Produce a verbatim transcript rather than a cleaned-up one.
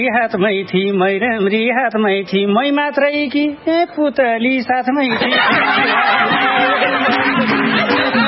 हातमै थिए मै राम्री हातमै थिए मै मात्रै कि पुतली साथमै थिए